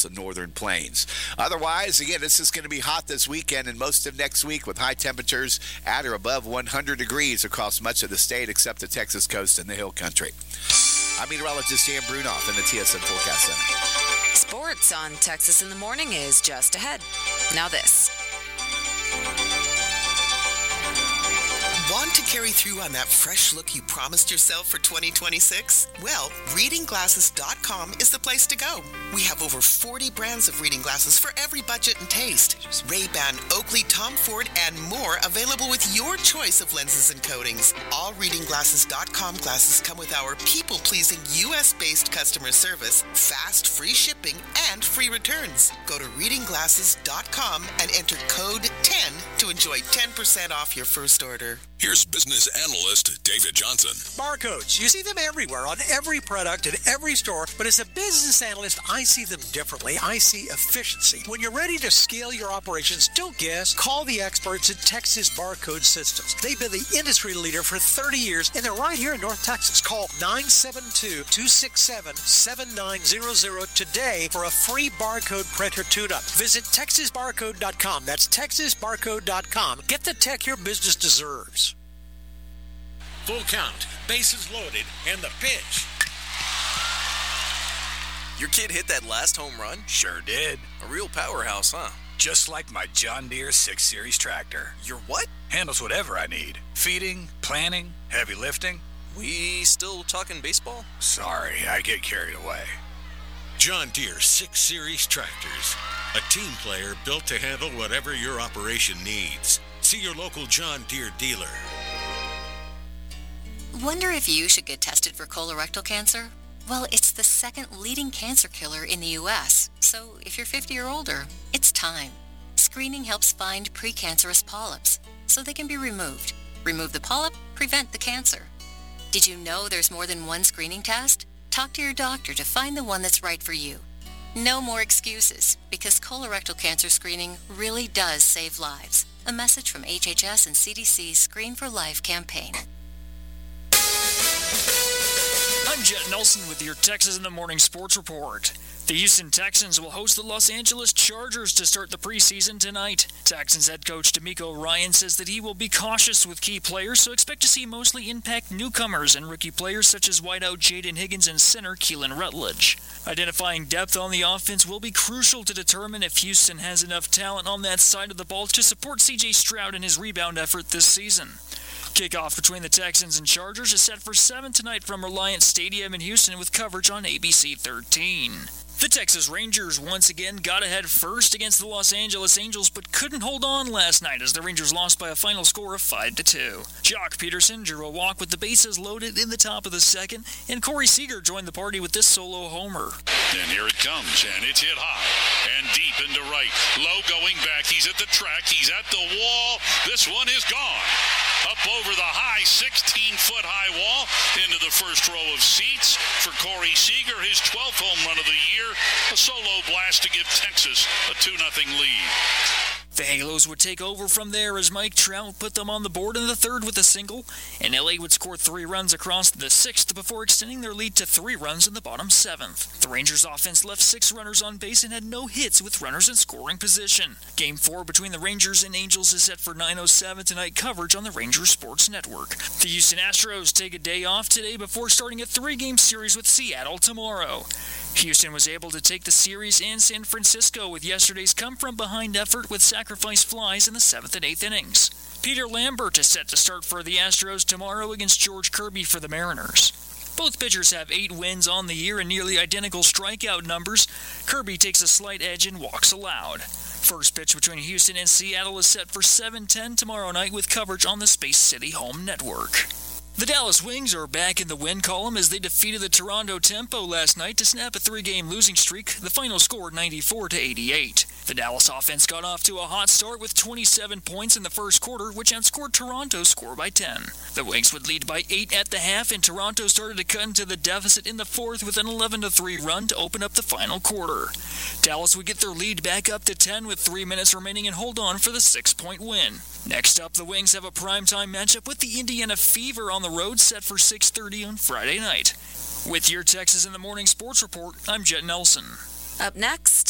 across the northern plains. Otherwise, again, this is going to be hot this weekend and most of next week with high temperatures at or above 100 degrees across much of the state except the Texas coast and the hill country. I'm meteorologist Dan Brunoff in the TSN Forecast Center. Sports on Texas in the Morning is just ahead. Now this. Want to carry through on that fresh look you promised yourself for 2026? Well, readingglasses.com is the place to go. We have over 40 brands of reading glasses for every budget and taste. Ray-Ban, Oakley, Tom Ford, and more available with your choice of lenses and coatings. All readingglasses.com glasses come with our people-pleasing U.S.-based customer service, fast, free shipping, and free returns. Go to readingglasses.com and enter code 10 to enjoy 10% off your first order. Here's business analyst David Johnson. Barcodes. You see them everywhere on every product in every store, but as a business analyst, I see them differently. I see efficiency. When you're ready to scale your operations, don't guess. Call the experts at Texas Barcode Systems. They've been the industry leader for 30 years, and they're right here in North Texas. Call 972-267-7900 today for a free barcode printer tune-up. Visit TexasBarcode.com. That's TexasBarcode.com. Get the tech your business deserves. Full count, bases loaded, and the pitch. Your kid hit that last home run? Sure did. A real powerhouse, huh? Just like my John Deere 6 Series tractor. Your what? Handles whatever I need. Feeding, planting, heavy lifting. We still talking baseball? Sorry, I get carried away. John Deere 6 Series tractors. A team player built to handle whatever your operation needs. See your local John Deere dealer. Wonder if you should get tested for colorectal cancer? Well, it's the second leading cancer killer in the U.S., so if you're 50 or older, it's time. Screening helps find precancerous polyps, so they can be removed. Remove the polyp, prevent the cancer. Did you know there's more than one screening test? Talk to your doctor to find the one that's right for you. No more excuses, because colorectal cancer screening really does save lives. A message from HHS and CDC's Screen for Life campaign. I'm Jet Nelson with your Texas in the Morning Sports Report. The Houston Texans will host the Los Angeles Chargers to start the preseason tonight. Texans head coach DeMeco Ryan says that he will be cautious with key players, so expect to see mostly impact newcomers and rookie players such as wideout Jaden Higgins and center Keelan Rutledge. Identifying depth on the offense will be crucial to determine if Houston has enough talent on that side of the ball to support C.J. Stroud in his rebound effort this season. Kickoff between the Texans and Chargers is set for 7 tonight from Reliant Stadium in Houston with coverage on ABC 13. The Texas Rangers once again got ahead first against the Los Angeles Angels, but couldn't hold on last night as the Rangers lost by a final score of 5-2. Jock Peterson drew a walk with the bases loaded in the top of the second, and Corey Seager joined the party with this solo homer. And here it comes, and it's hit high and deep into right. Low going back. He's at the track. He's at the wall. This one is gone. Up over the high 16-foot high wall into the first row of seats for Corey Seager, his 12th home run of the year. A solo blast to give Texas a 2-0 lead. The Halos would take over from there as Mike Trout put them on the board in the third with a single, and LA would score 3 runs across the sixth before extending their lead to 3 runs in the bottom seventh. The Rangers offense left 6 runners on base and had no hits with runners in scoring position. Game 4 between the Rangers and Angels is set for 9:07 tonight, coverage on the Rangers Sports Network. The Houston Astros take a day off today before starting a 3-game series with Seattle tomorrow. Houston was able to take the series in San Francisco with yesterday's come-from-behind effort with sacrifice flies in the 7th and 8th innings. Peter Lambert is set to start for the Astros tomorrow against George Kirby for the Mariners. Both pitchers have 8 wins on the year and nearly identical strikeout numbers. Kirby takes a slight edge in walks allowed. First pitch between Houston and Seattle is set for 7:10 tomorrow night with coverage on the Space City Home Network. The Dallas Wings are back in the win column as they defeated the Toronto Tempo last night to snap a 3-game losing streak, the final score 94-88. The Dallas offense got off to a hot start with 27 points in the first quarter, which outscored Toronto's score by 10. The Wings would lead by 8 at the half, and Toronto started to cut into the deficit in the fourth with an 11-3 run to open up the final quarter. Dallas would get their lead back up to 10 with 3 minutes remaining and hold on for the 6-point win. Next up, the Wings have a primetime matchup with the Indiana Fever on the road set for 6:30 on Friday night. With your Texas in the Morning Sports Report, I'm Jet Nelson. Up next,